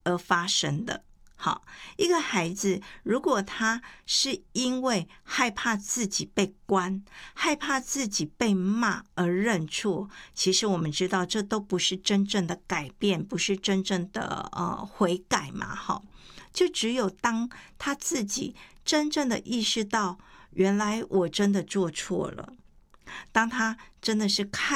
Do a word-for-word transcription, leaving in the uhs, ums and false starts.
而发生的。好，一个孩子如果他是因为害怕自己被关，害怕自己被骂而认错，其实我们知道这都不是真正的改变，不是真正的呃悔改嘛。好，就只有当他自己真正的意识到原来我真的做错了，当他真的是看